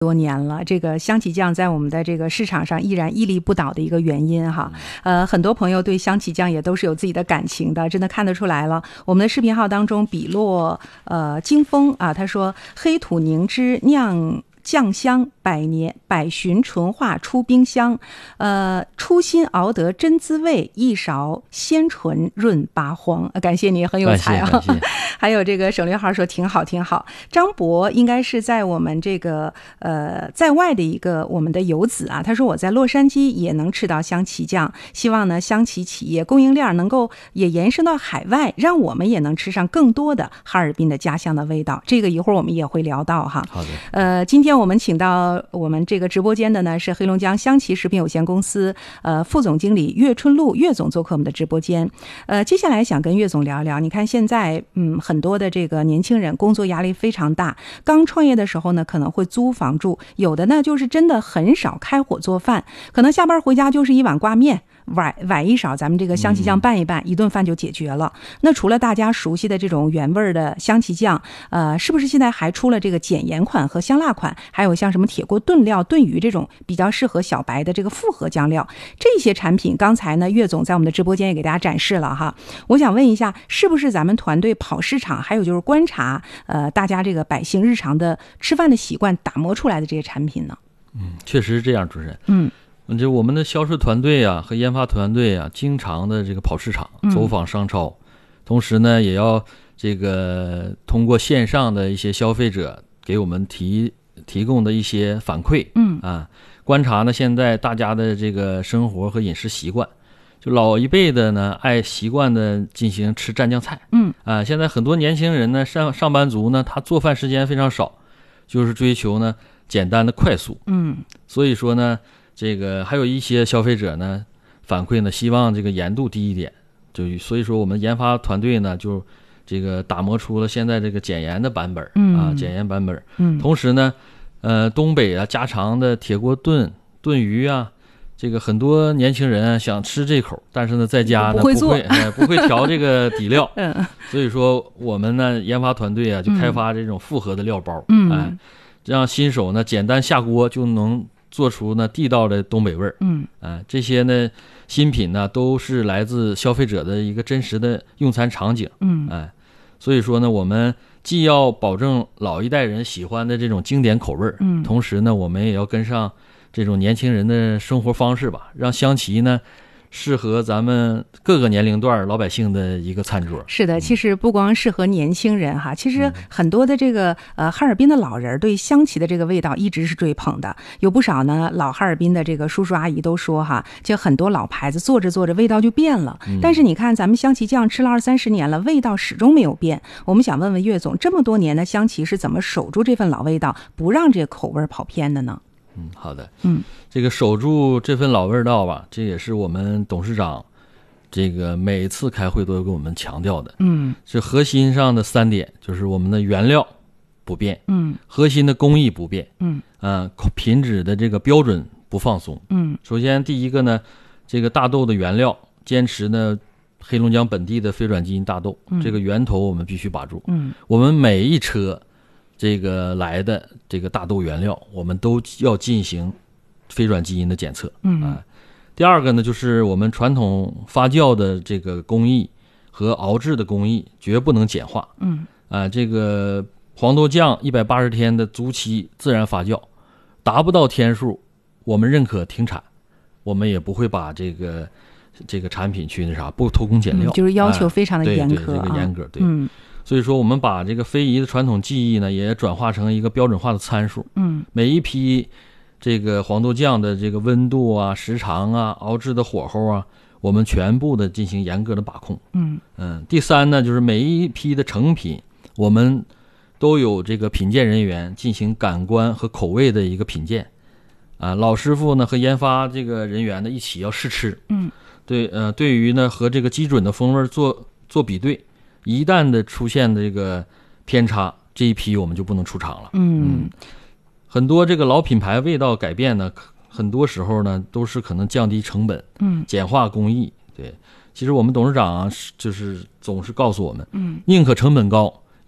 多年了，这个香琪酱在我们的这个市场上依然屹立不倒的一个原因哈。很多朋友对香琪酱也都是有自己的感情的，真的看得出来了。我们的视频号当中，笔落金风啊，他说黑土凝脂酿酱香百旬醇化出冰香，初心熬得真滋味，一勺鲜醇润八荒。感谢你，很有才啊！ 感谢还有这个省略号说挺好挺好。张博应该是在我们这个在外的一个我们的游子啊，他说我在洛杉矶也能吃到香琪酱，希望呢香琪企业供应链能够也延伸到海外，让我们也能吃上更多的哈尔滨的家乡的味道。这个一会儿我们也会聊到哈。 好的。 今天我们请到我们这个直播间的呢是黑龙江香琪食品有限公司副总经理岳春露岳总做客我们的直播间。接下来想跟岳总聊一聊，你看现在很多的这个年轻人工作压力非常大，刚创业的时候呢可能会租房住，有的呢就是真的很少开火做饭，可能下班回家就是一碗挂面，崴一勺咱们这个香琪酱拌一拌，一顿饭就解决了。那除了大家熟悉的这种原味的香琪酱，是不是现在还出了这个减盐款和香辣款，还有像什么铁锅炖料、炖鱼这种比较适合小白的这个复合酱料？这些产品刚才呢岳总在我们的直播间也给大家展示了哈。我想问一下，是不是咱们团队跑市场，还有就是观察大家这个百姓日常的吃饭的习惯，打磨出来的这些产品呢？ 确实是这样，主持人。这我们的销售团队啊和研发团队啊，经常的这个跑市场，走访商超，同时呢，也要这个通过线上的一些消费者给我们提供的一些反馈，观察呢现在大家的这个生活和饮食习惯。就老一辈的呢，爱习惯的进行吃蘸酱菜，现在很多年轻人呢，上班族呢，他做饭时间非常少，就是追求呢简单的快速，所以说呢。这个还有一些消费者呢反馈呢，希望这个盐度低一点，所以说我们研发团队呢就这个打磨出了现在这个减盐的版本，减盐版本。同时呢，东北啊家常的铁锅炖鱼啊，这个很多年轻人想吃这口，但是呢在家呢不会调这个底料，所以说我们呢研发团队啊就开发这种复合的料包，让新手呢简单下锅就能做出呢地道的东北味儿，这些呢新品呢都是来自消费者的一个真实的用餐场景，所以说呢我们既要保证老一代人喜欢的这种经典口味，同时呢我们也要跟上这种年轻人的生活方式吧，让香琪呢适合咱们各个年龄段老百姓的一个餐桌。 是的，其实不光适合年轻人哈，其实很多的这个哈尔滨的老人对香琪的这个味道一直是追捧的，有不少呢老哈尔滨的这个叔叔阿姨都说哈，就很多老牌子做着做着味道就变了，但是你看咱们香琪酱吃了20-30年了，味道始终没有变。我们想问问岳总，这么多年的香琪是怎么守住这份老味道，不让这个口味跑偏的呢？ 好的，这个守住这份老味道吧，这也是我们董事长这个每次开会都跟我们强调的，是核心上的3点，就是我们的原料不变，核心的工艺不变，品质的这个标准不放松，首先第一个呢，这个大豆的原料坚持呢黑龙江本地的非转基因大豆，这个源头我们必须把住，我们每一车这个来的这个大豆原料，我们都要进行非转基因的检测。第二个呢，就是我们传统发酵的这个工艺和熬制的工艺绝不能简化。这个黄豆酱180天的足期自然发酵，达不到天数，我们认可停产，我们也不会把这个产品去不偷工减料， 就是要求非常的严格， 这个严格，对。所以说我们把这个非遗的传统技艺呢也转化成一个标准化的参数，每一批这个黄豆酱的这个温度啊、时长啊、熬制的火候啊，我们全部的进行严格的把控。第三呢，就是每一批的成品我们都有这个品鉴人员进行感官和口味的一个品鉴，老师傅呢和研发这个人员呢一起要试吃，对于呢和这个基准的风味做比对，一旦的出现这个偏差，这一批我们就不能出厂了。很多这个老品牌味道改变呢，很多时候呢都是可能降低成本，简化工艺。对，其实我们董事长就是总是告诉我们，宁可成本高，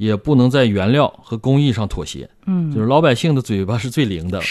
也不能在原料和工艺上妥协。就是老百姓的嘴巴是最灵的，